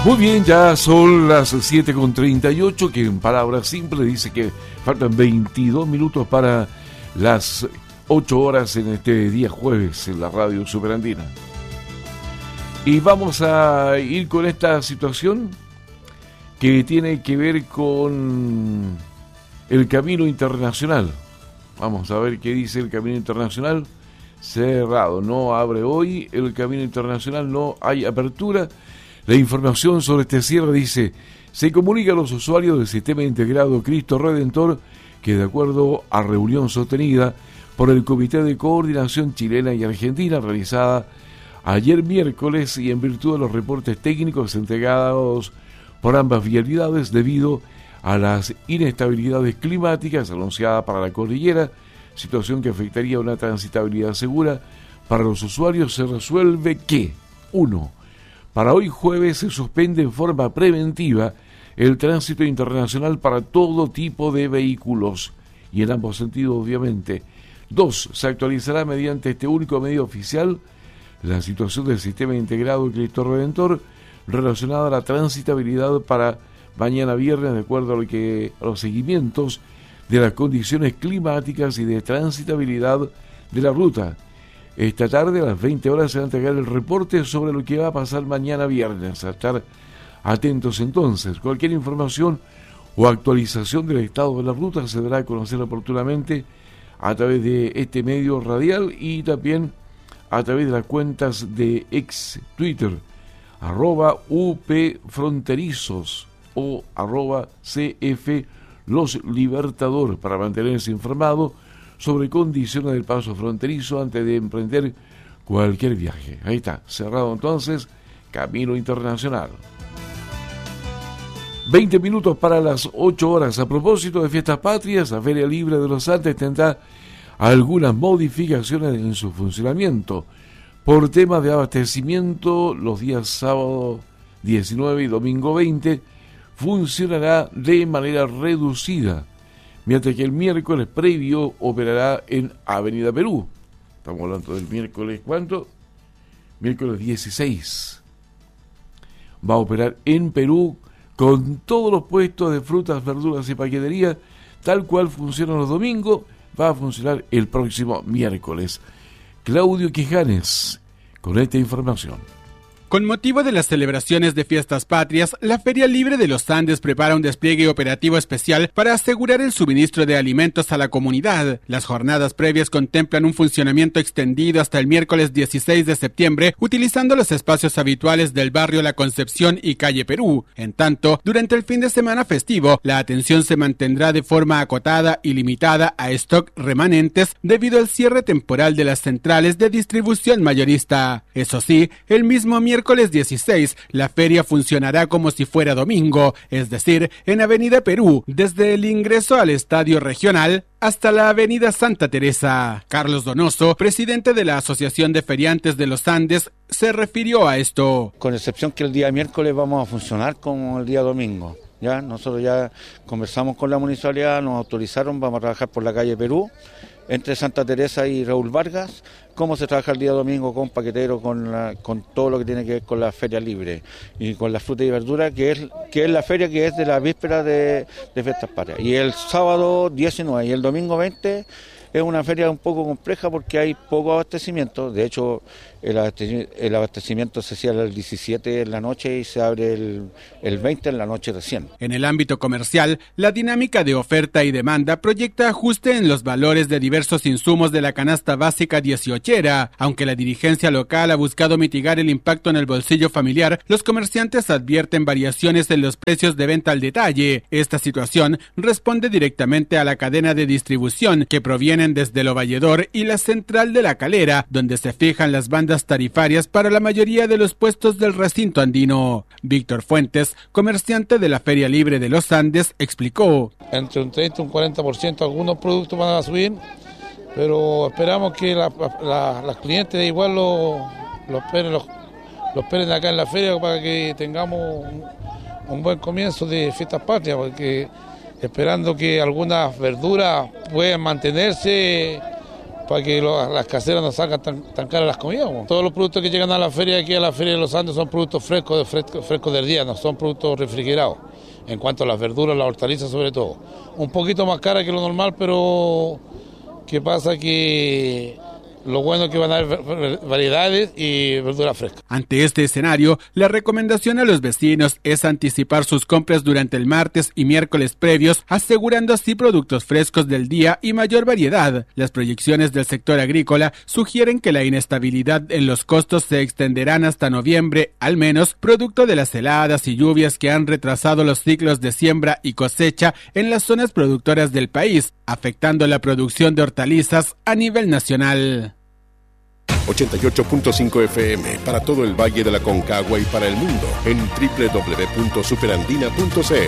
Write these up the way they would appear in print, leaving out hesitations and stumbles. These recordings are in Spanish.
Muy bien, ya son las 7:38, que en palabras simples dice que faltan 22 minutos para las 8 horas en este día jueves en la radio Superandina. Y vamos a ir con esta situación que tiene que ver con el Camino Internacional. Vamos a ver qué dice el Camino Internacional. Cerrado, no abre hoy el Camino Internacional, no hay apertura. La información sobre este cierre dice: se comunica a los usuarios del Sistema Integrado Cristo Redentor que, de acuerdo a reunión sostenida por el Comité de Coordinación Chilena y Argentina realizada ayer miércoles y en virtud de los reportes técnicos entregados por ambas vialidades debido a las inestabilidades climáticas anunciadas para la cordillera, situación que afectaría una transitabilidad segura para los usuarios, se resuelve que 1. Para hoy jueves se suspende en forma preventiva el tránsito internacional para todo tipo de vehículos, y en ambos sentidos obviamente. 2. Se actualizará mediante este único medio oficial la situación del Sistema Integrado Cristo Redentor relacionada a la transitabilidad para mañana viernes, de acuerdo a los seguimientos de las condiciones climáticas y de transitabilidad de la ruta. Esta tarde a las 20 horas se va a entregar el reporte sobre lo que va a pasar mañana viernes. A estar atentos entonces. Cualquier información o actualización del estado de la ruta se dará a conocer oportunamente a través de este medio radial y también a través de las cuentas de ex Twitter, @UPFronterizos o @CF Los Libertador, para mantenerse informado sobre condiciones del paso fronterizo antes de emprender cualquier viaje. Ahí está, cerrado entonces, Camino Internacional. 20 minutos para las 8 horas. A propósito de Fiestas Patrias, la Feria Libre de los Andes tendrá algunas modificaciones en su funcionamiento. Por temas de abastecimiento, los días sábado 19 y domingo 20 funcionará de manera reducida, mientras que el miércoles previo operará en Avenida Perú. Estamos hablando del miércoles, ¿cuánto? Miércoles 16. Va a operar en Perú con todos los puestos de frutas, verduras y paquetería, tal cual funcionan los domingos, va a funcionar el próximo miércoles. Claudio Quijanes, con esta información. Con motivo de las celebraciones de Fiestas Patrias, la Feria Libre de los Andes prepara un despliegue operativo especial para asegurar el suministro de alimentos a la comunidad. Las jornadas previas contemplan un funcionamiento extendido hasta el miércoles 16 de septiembre, utilizando los espacios habituales del barrio La Concepción y Calle Perú. En tanto, durante el fin de semana festivo, la atención se mantendrá de forma acotada y limitada a stock remanentes debido al cierre temporal de las centrales de distribución mayorista. Eso sí, el mismo miércoles 16, la feria funcionará como si fuera domingo, es decir, en Avenida Perú, desde el ingreso al Estadio Regional hasta la Avenida Santa Teresa. Carlos Donoso, presidente de la Asociación de Feriantes de los Andes, se refirió a esto. Con excepción que el día miércoles vamos a funcionar como el día domingo. Ya nosotros ya conversamos con la municipalidad, nos autorizaron, vamos a trabajar por la calle Perú, entre Santa Teresa y Raúl Vargas, cómo se trabaja el día domingo con paquetero, con todo lo que tiene que ver con la feria libre y con la fruta y verdura, que es la feria que es de la víspera de Fiestas Patrias. Y el sábado 19 y el domingo 20 es una feria un poco compleja porque hay poco abastecimiento. De hecho, el abastecimiento se cierra el 17 en la noche y se abre el 20 en la noche recién. En el ámbito comercial, la dinámica de oferta y demanda proyecta ajuste en los valores de diversos insumos de la canasta básica 18era. Aunque la dirigencia local ha buscado mitigar el impacto en el bolsillo familiar, los comerciantes advierten variaciones en los precios de venta al detalle. Esta situación responde directamente a la cadena de distribución que provienen desde Lo Valledor y la central de La Calera, donde se fijan las bandas tarifarias para la mayoría de los puestos del recinto andino. Víctor Fuentes, comerciante de la Feria Libre de los Andes, explicó: entre un 30 y un 40% algunos productos van a subir, pero esperamos que las clientes igual lo esperen acá en la feria para que tengamos un buen comienzo de Fiestas Patrias, porque esperando que algunas verduras puedan mantenerse para que las caseras no salgan tan caras las comidas. Todos los productos que llegan a la feria, aquí a la Feria de los Andes, son productos frescos del día, no son productos refrigerados. En cuanto a las verduras, las hortalizas sobre todo. Un poquito más cara que lo normal, pero ¿qué pasa? Que lo bueno es que van a haber variedades y verduras frescas. Ante este escenario, la recomendación a los vecinos es anticipar sus compras durante el martes y miércoles previos, asegurando así productos frescos del día y mayor variedad. Las proyecciones del sector agrícola sugieren que la inestabilidad en los costos se extenderán hasta noviembre, al menos, producto de las heladas y lluvias que han retrasado los ciclos de siembra y cosecha en las zonas productoras del país, afectando la producción de hortalizas a nivel nacional. 88.5 FM para todo el Valle de la Concagua y para el mundo en www.superandina.cl.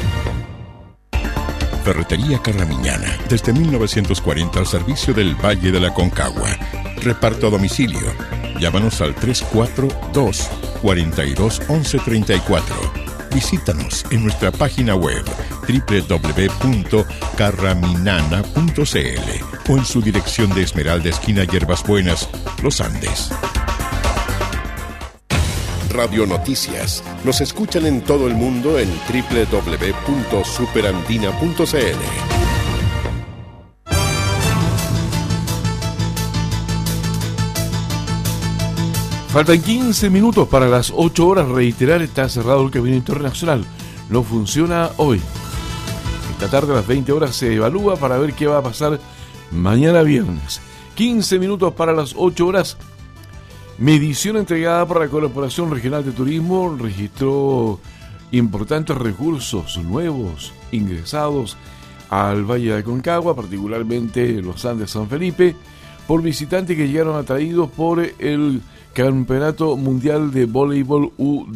Ferretería Carramiñana, desde 1940 al servicio del Valle de la Concagua. Reparto a domicilio. Llámanos al 342-42-1134. Visítanos en nuestra página web www.carraminana.cl o en su dirección de Esmeralda, esquina Hierbas Buenas, Los Andes. Radio Noticias. Nos escuchan en todo el mundo en www.superandina.cl. Faltan 15 minutos para las 8 horas. Reiterar, está cerrado el camino internacional. No funciona hoy. Esta tarde a las 20 horas se evalúa para ver qué va a pasar mañana viernes. 15 minutos para las 8 horas. Medición entregada por la Corporación Regional de Turismo registró importantes recursos nuevos ingresados al Valle de Aconcagua, particularmente los Andes San Felipe, por visitantes que llegaron atraídos por el Campeonato Mundial de Voleibol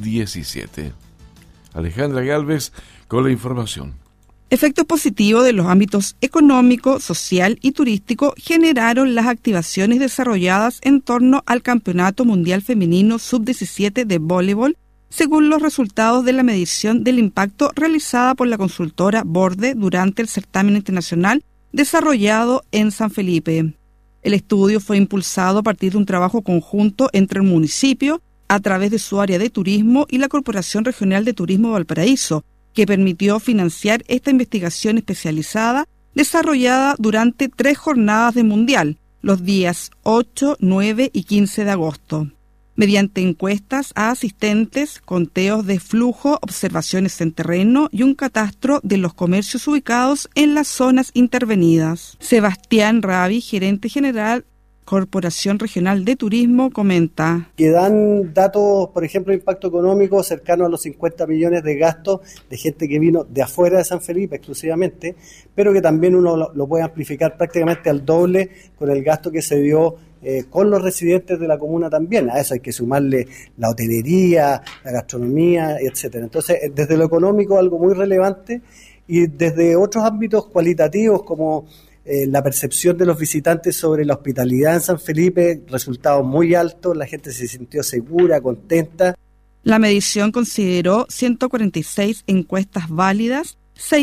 U17. Alejandra Gálvez con la información. Efectos positivos de los ámbitos económico, social y turístico generaron las activaciones desarrolladas en torno al Campeonato Mundial Femenino Sub-17 de Voleibol, según los resultados de la medición del impacto realizada por la consultora Borde durante el certamen internacional desarrollado en San Felipe. El estudio fue impulsado a partir de un trabajo conjunto entre el municipio, a través de su área de turismo, y la Corporación Regional de Turismo de Valparaíso, que permitió financiar esta investigación especializada desarrollada durante 3 jornadas de mundial, los días 8, 9 y 15 de agosto. Mediante encuestas a asistentes, conteos de flujo, observaciones en terreno y un catastro de los comercios ubicados en las zonas intervenidas. Sebastián Ravi, gerente general Corporación Regional de Turismo, comenta que dan datos, por ejemplo, de impacto económico cercano a los 50 millones de gastos de gente que vino de afuera de San Felipe exclusivamente, pero que también uno lo puede amplificar prácticamente al doble con el gasto que se dio con los residentes de la comuna también. A eso hay que sumarle la hotelería, la gastronomía, etcétera. Entonces, desde lo económico, algo muy relevante, y desde otros ámbitos cualitativos como la percepción de los visitantes sobre la hospitalidad en San Felipe, resultados muy altos, la gente se sintió segura, contenta. La medición consideró 146 encuestas válidas,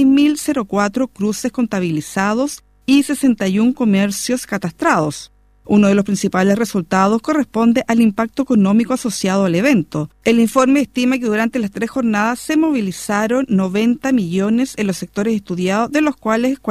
6.004 cruces contabilizados y 61 comercios catastrados. Uno de los principales resultados corresponde al impacto económico asociado al evento. El informe estima que durante las 3 jornadas se movilizaron 90 millones en los sectores estudiados, de los cuales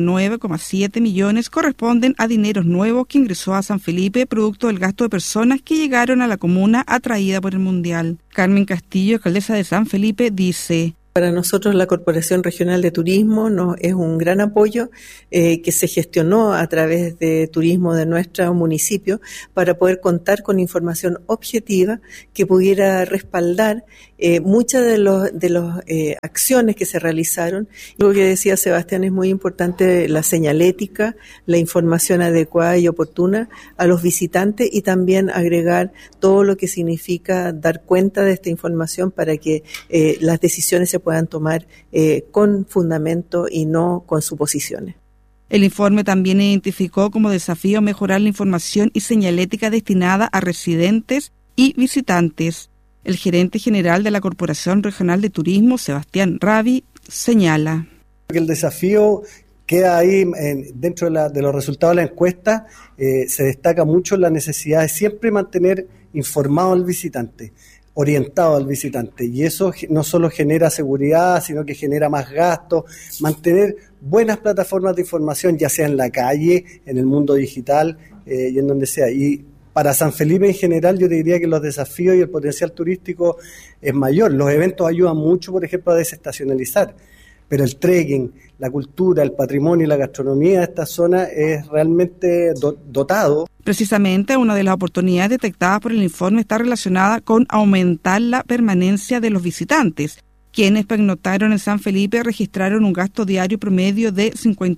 49,7 millones corresponden a dineros nuevos que ingresó a San Felipe producto del gasto de personas que llegaron a la comuna atraída por el Mundial. Carmen Castillo, alcaldesa de San Felipe, dice: para nosotros la Corporación Regional de Turismo es un gran apoyo que se gestionó a través de turismo de nuestro municipio para poder contar con información objetiva que pudiera respaldar muchas de las acciones que se realizaron. Lo que decía Sebastián es muy importante, la señalética, la información adecuada y oportuna a los visitantes, y también agregar todo lo que significa dar cuenta de esta información para que las decisiones se puedan tomar con fundamento y no con suposiciones. El informe también identificó como desafío mejorar la información y señalética destinada a residentes y visitantes. El gerente general de la Corporación Regional de Turismo, Sebastián Ravi, señala que el desafío queda ahí dentro de los resultados de la encuesta, se destaca mucho la necesidad de siempre mantener informado al visitante, orientado al visitante, y eso no solo genera seguridad, sino que genera más gastos, mantener buenas plataformas de información, ya sea en la calle, en el mundo digital y en donde sea. Y para San Felipe en general yo te diría que los desafíos y el potencial turístico es mayor. Los eventos ayudan mucho, por ejemplo, a desestacionalizar, pero el trekking, la cultura, el patrimonio y la gastronomía de esta zona es realmente dotado. Precisamente una de las oportunidades detectadas por el informe está relacionada con aumentar la permanencia de los visitantes. Quienes pernoctaron en San Felipe registraron un gasto diario promedio de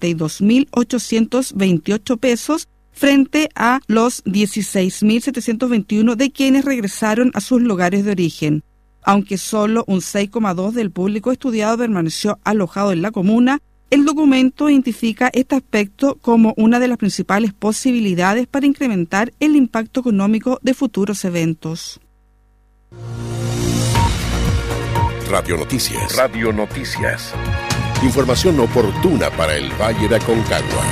52.828 pesos frente a los 16.721 de quienes regresaron a sus lugares de origen. Aunque solo un 6,2% del público estudiado permaneció alojado en la comuna, el documento identifica este aspecto como una de las principales posibilidades para incrementar el impacto económico de futuros eventos. Radio Noticias. Radio Noticias. Información oportuna para el Valle de Aconcagua.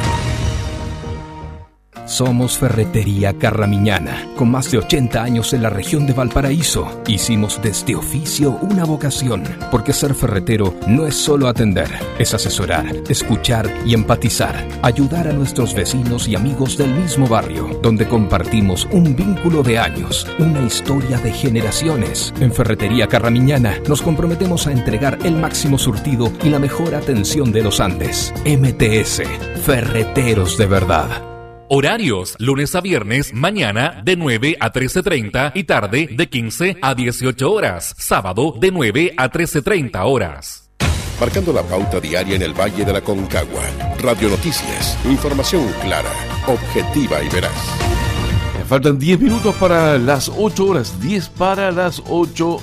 Somos Ferretería Carramiñana, con más de 80 años en la región de Valparaíso. Hicimos de este oficio una vocación, porque ser ferretero no es solo atender, es asesorar, escuchar y empatizar, ayudar a nuestros vecinos y amigos del mismo barrio, donde compartimos un vínculo de años, una historia de generaciones. En Ferretería Carramiñana nos comprometemos a entregar el máximo surtido y la mejor atención de los Andes. MTS, Ferreteros de verdad. Horarios, lunes a viernes, mañana de 9 a 13:30 y tarde de 15 a 18 horas. Sábado de 9 a 13:30 horas. Marcando la pauta diaria en el Valle de la Aconcagua. Radio Noticias, información clara, objetiva y veraz. Faltan 10 minutos para las 8 horas, 10 para las 8.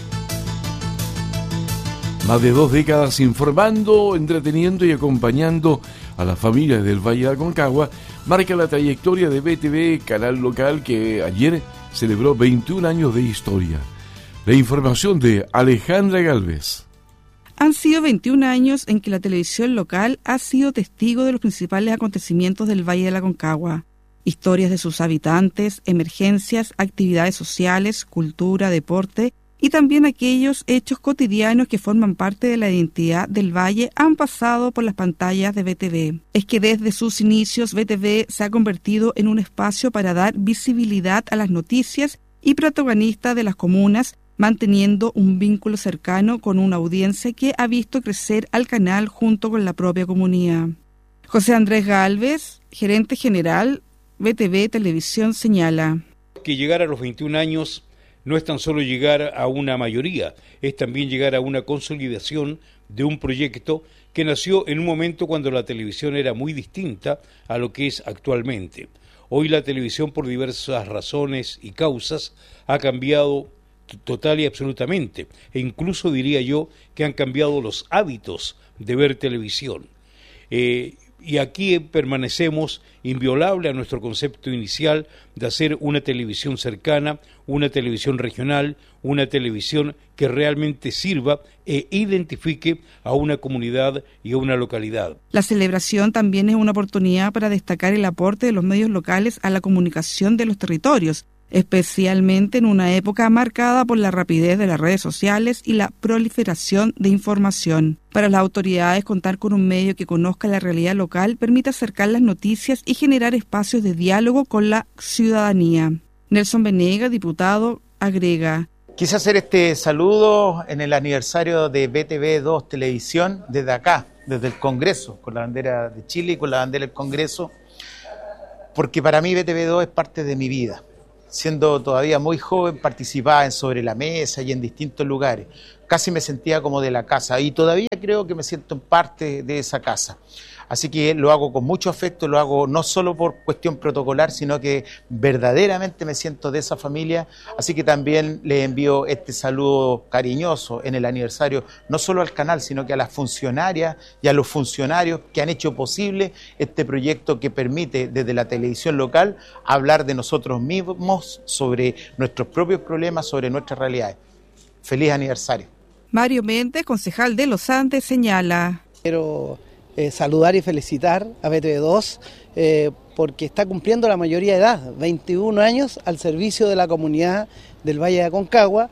Más de 2 décadas informando, entreteniendo y acompañando a las familias del Valle de Aconcagua, marca la trayectoria de BTV, canal local que ayer celebró 21 años de historia. La información de Alejandra Galvez. Han sido 21 años en que la televisión local ha sido testigo de los principales acontecimientos del Valle de la Aconcagua. Historias de sus habitantes, emergencias, actividades sociales, cultura, deporte y también aquellos hechos cotidianos que forman parte de la identidad del Valle han pasado por las pantallas de BTV. Es que desde sus inicios BTV se ha convertido en un espacio para dar visibilidad a las noticias y protagonistas de las comunas, manteniendo un vínculo cercano con una audiencia que ha visto crecer al canal junto con la propia comunidad. José Andrés Galvez, gerente general BTV Televisión, señala que llegar a los 21 años no es tan solo llegar a una mayoría, es también llegar a una consolidación de un proyecto que nació en un momento cuando la televisión era muy distinta a lo que es actualmente. Hoy la televisión, por diversas razones y causas, ha cambiado total y absolutamente, e incluso diría yo que han cambiado los hábitos de ver televisión. Y aquí permanecemos inviolable a nuestro concepto inicial de hacer una televisión cercana, una televisión regional, una televisión que realmente sirva e identifique a una comunidad y a una localidad. La celebración también es una oportunidad para destacar el aporte de los medios locales a la comunicación de los territorios, especialmente en una época marcada por la rapidez de las redes sociales y la proliferación de información. Para las autoridades, contar con un medio que conozca la realidad local permite acercar las noticias y generar espacios de diálogo con la ciudadanía. Nelson Venegas, diputado, agrega: quise hacer este saludo en el aniversario de BTV2 Televisión desde acá, desde el Congreso, con la bandera de Chile y con la bandera del Congreso, porque para mí BTV2 es parte de mi vida. Siendo todavía muy joven, participaba en Sobre la Mesa y en distintos lugares. Casi me sentía como de la casa y todavía creo que me siento en parte de esa casa. Así que lo hago con mucho afecto, lo hago no solo por cuestión protocolar, sino que verdaderamente me siento de esa familia. Así que también le envío este saludo cariñoso en el aniversario, no solo al canal, sino que a las funcionarias y a los funcionarios que han hecho posible este proyecto que permite desde la televisión local hablar de nosotros mismos, sobre nuestros propios problemas, sobre nuestras realidades. Feliz aniversario. Mario Méndez, concejal de Los Andes, señala: Quiero saludar y felicitar a BTV2 porque está cumpliendo la mayoría de edad, 21 años al servicio de la comunidad del Valle de Aconcagua,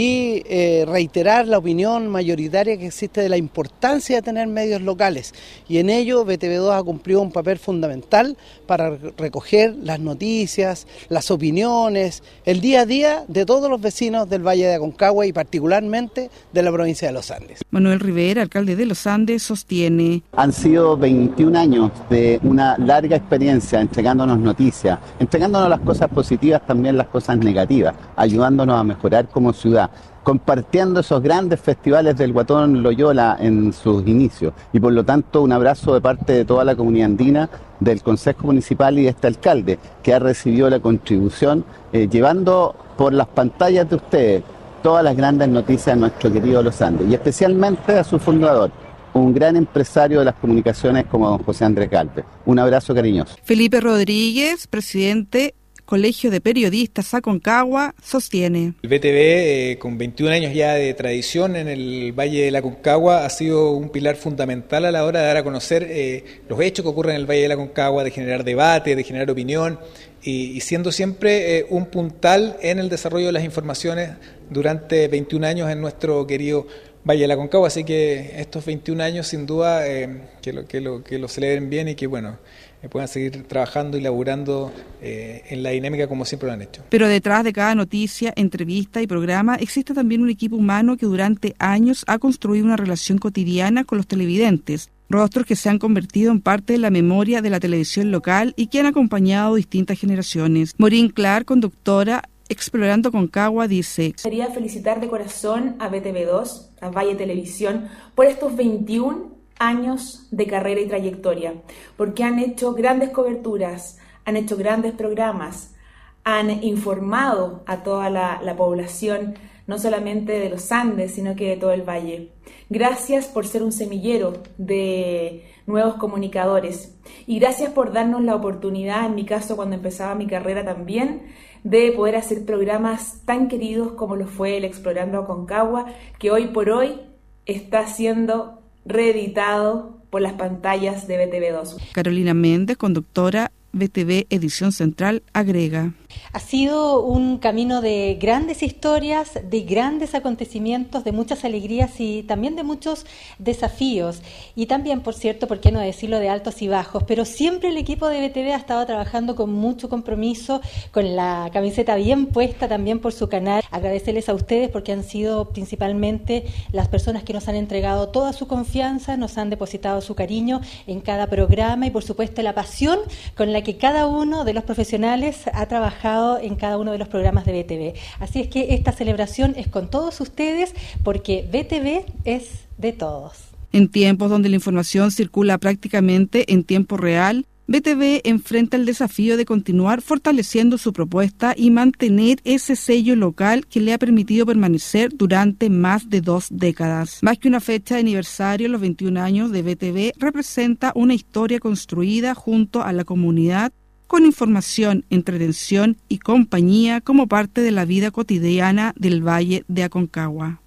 y reiterar la opinión mayoritaria que existe de la importancia de tener medios locales, y en ello BTV2 ha cumplido un papel fundamental para recoger las noticias, las opiniones, el día a día de todos los vecinos del Valle de Aconcagua y particularmente de la provincia de Los Andes. Manuel Rivera, alcalde de Los Andes, sostiene: han sido 21 años de una larga experiencia entregándonos noticias, entregándonos las cosas positivas, también las cosas negativas, ayudándonos a mejorar como ciudad, compartiendo esos grandes festivales del Guatón Loyola en sus inicios, y por lo tanto un abrazo de parte de toda la comunidad andina, del Consejo Municipal y de este alcalde que ha recibido la contribución, llevando por las pantallas de ustedes todas las grandes noticias de nuestro querido Los Andes, y especialmente a su fundador, un gran empresario de las comunicaciones como don José Andrés Galvez. Un abrazo cariñoso. Felipe Rodríguez, presidente Colegio de Periodistas Aconcagua, sostiene: el BTV, con 21 años ya de tradición en el Valle de la Aconcagua, ha sido un pilar fundamental a la hora de dar a conocer los hechos que ocurren en el Valle de la Aconcagua, de generar debate, de generar opinión, y siendo siempre un puntal en el desarrollo de las informaciones durante 21 años en nuestro querido Valle de la Aconcagua. Así que estos 21 años sin duda que lo celebren bien y que puedan seguir trabajando y laburando en la dinámica como siempre lo han hecho. Pero detrás de cada noticia, entrevista y programa existe también un equipo humano que durante años ha construido una relación cotidiana con los televidentes, rostros que se han convertido en parte de la memoria de la televisión local y que han acompañado distintas generaciones. Maureen Clark, conductora Explorando Aconcagua, dice: quería felicitar de corazón a BTV2, a Valle Televisión, por estos 21 años de carrera y trayectoria, porque han hecho grandes coberturas, han hecho grandes programas, han informado a toda la población, no solamente de los Andes, sino que de todo el Valle. Gracias por ser un semillero de nuevos comunicadores, y gracias por darnos la oportunidad, en mi caso cuando empezaba mi carrera también, de poder hacer programas tan queridos como lo fue el Explorando Aconcagua, que hoy por hoy está siendo reeditado por las pantallas de BTV2. Carolina Méndez, conductora BTV Edición Central, agrega: ha sido un camino de grandes historias, de grandes acontecimientos, de muchas alegrías y también de muchos desafíos. Y también, por cierto, por qué no decirlo, de altos y bajos. Pero siempre el equipo de BTV ha estado trabajando con mucho compromiso, con la camiseta bien puesta también por su canal. Agradecerles a ustedes porque han sido principalmente las personas que nos han entregado toda su confianza, nos han depositado su cariño en cada programa y, por supuesto, la pasión con la que cada uno de los profesionales ha trabajado en cada uno de los programas de BTV. Así es que esta celebración es con todos ustedes porque BTV es de todos. En tiempos donde la información circula prácticamente en tiempo real, BTV enfrenta el desafío de continuar fortaleciendo su propuesta y mantener ese sello local que le ha permitido permanecer durante más de 2 décadas. Más que una fecha de aniversario, los 21 años de BTV representa una historia construida junto a la comunidad, con información, entretención y compañía como parte de la vida cotidiana del Valle de Aconcagua.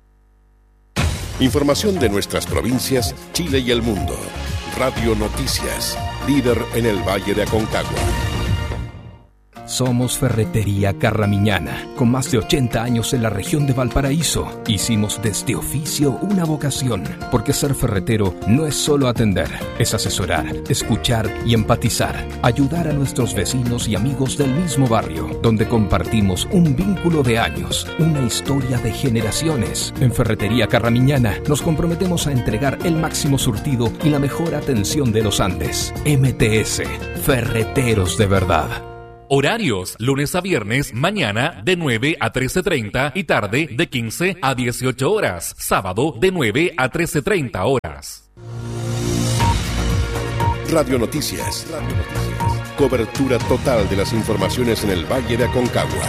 Información de nuestras provincias, Chile y el mundo. Radio Noticias, líder en el Valle de Aconcagua. Somos Ferretería Carramiñana, con más de 80 años en la región de Valparaíso. Hicimos de este oficio una vocación, porque ser ferretero no es solo atender, es asesorar, escuchar y empatizar, ayudar a nuestros vecinos y amigos del mismo barrio, donde compartimos un vínculo de años, una historia de generaciones. En Ferretería Carramiñana nos comprometemos a entregar el máximo surtido y la mejor atención de los Andes. MTS, Ferreteros de verdad. Horarios, lunes a viernes, mañana de 9 a 13:30 y tarde de 15 a 18 horas. Sábado de 9 a 13:30 horas. Radio Noticias. Cobertura total de las informaciones en el Valle de Aconcagua.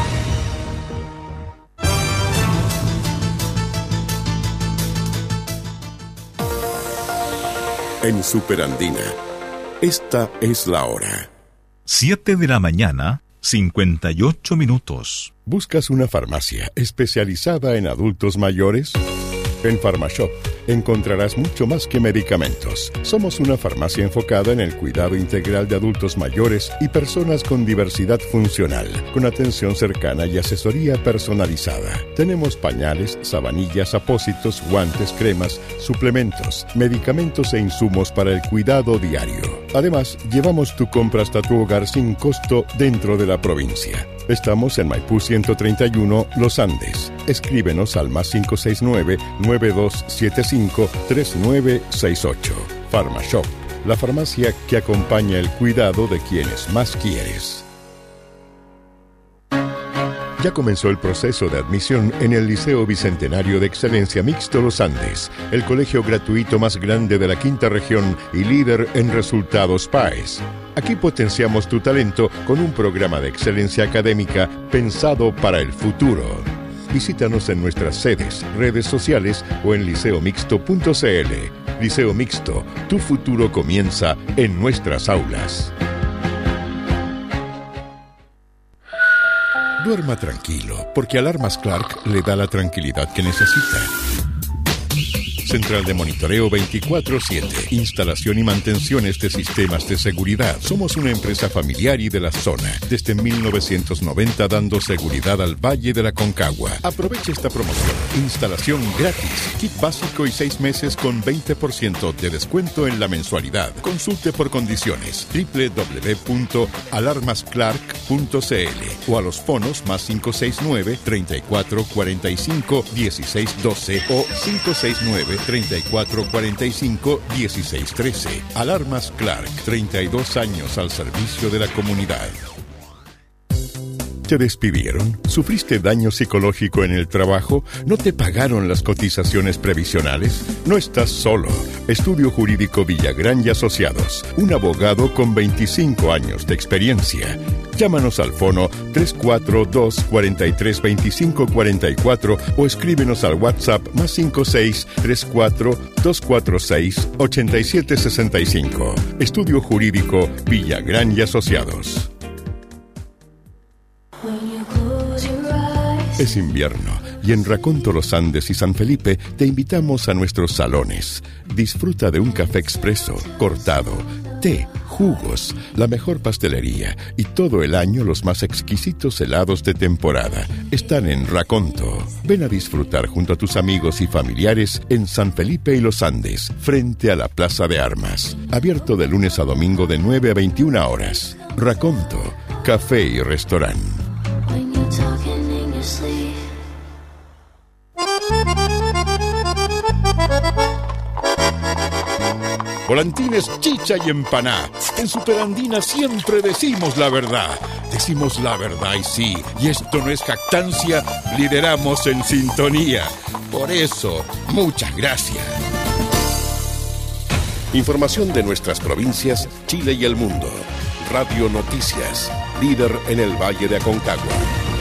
En Superandina, esta es la hora. 7 de la mañana, 58 minutos. ¿Buscas una farmacia especializada en adultos mayores? En Farmashop encontrarás mucho más que medicamentos. Somos una farmacia enfocada en el cuidado integral de adultos mayores y personas con diversidad funcional, con atención cercana y asesoría personalizada. Tenemos pañales, sabanillas, apósitos, guantes, cremas, suplementos, medicamentos e insumos para el cuidado diario. Además, llevamos tu compra hasta tu hogar sin costo dentro de la provincia. Estamos en Maipú 131, Los Andes. Escríbenos al más 569-9275-3968. PharmaShop, la farmacia que acompaña el cuidado de quienes más quieres. Ya comenzó el proceso de admisión en el Liceo Bicentenario de Excelencia Mixto Los Andes, el colegio gratuito más grande de la quinta región y líder en resultados PAES. Aquí potenciamos tu talento con un programa de excelencia académica pensado para el futuro. Visítanos en nuestras sedes, redes sociales o en liceomixto.cl. Liceo Mixto, tu futuro comienza en nuestras aulas. Duerma tranquilo, porque Alarmas Clark le da la tranquilidad que necesita. Central de monitoreo 24/7. Instalación y mantenciones de sistemas de seguridad. Somos una empresa familiar y de la zona. Desde 1990 dando seguridad al Valle de la Concagua. Aproveche esta promoción. Instalación gratis. Kit básico y 6 meses con 20% de descuento en la mensualidad. Consulte por condiciones. www.alarmasclark.cl o a los fonos más 569-3445-1612 o 569-3445-1613. Alarmas Clark, 32 años al servicio de la comunidad. ¿Te despidieron? ¿Sufriste daño psicológico en el trabajo? ¿No te pagaron las cotizaciones previsionales? No estás solo. Estudio Jurídico Villagrán y Asociados. Un abogado con 25 años de experiencia. Llámanos al fono 342-432544 o escríbenos al WhatsApp más 5634-246-8765. Estudio Jurídico Villagrán y Asociados. Es invierno y en Raconto Los Andes y San Felipe te invitamos a nuestros salones. Disfruta de un café expreso, cortado, té, jugos, la mejor pastelería y todo el año los más exquisitos helados de temporada. Están en Raconto. Ven a disfrutar junto a tus amigos y familiares en San Felipe y Los Andes, frente a la Plaza de Armas. Abierto de lunes a domingo de 9 a 21 horas. Raconto, café y restaurante. Volantines, chicha y empaná. En Superandina siempre decimos la verdad. Decimos la verdad y sí. Y esto no es jactancia, lideramos en sintonía. Por eso, muchas gracias. Información de nuestras provincias, Chile y el mundo. Radio Noticias, líder en el Valle de Aconcagua.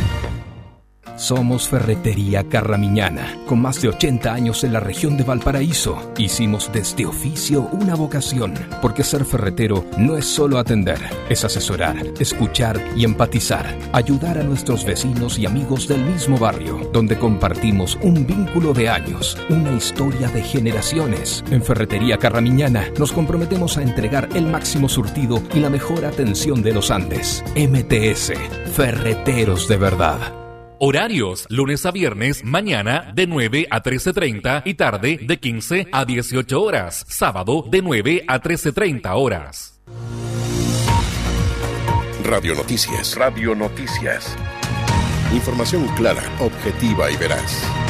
Somos Ferretería Carramiñana, con más de 80 años en la región de Valparaíso. Hicimos de este oficio una vocación, porque ser ferretero no es solo atender, es asesorar, escuchar y empatizar, ayudar a nuestros vecinos y amigos del mismo barrio, donde compartimos un vínculo de años, una historia de generaciones. En Ferretería Carramiñana nos comprometemos a entregar el máximo surtido y la mejor atención de los Andes. MTS, Ferreteros de verdad. Horarios, lunes a viernes, mañana de 9 a 13:30 y tarde de 15 a 18 horas. Sábado de 9 a 13:30 horas. Radio Noticias. Radio Noticias. Información clara, objetiva y veraz.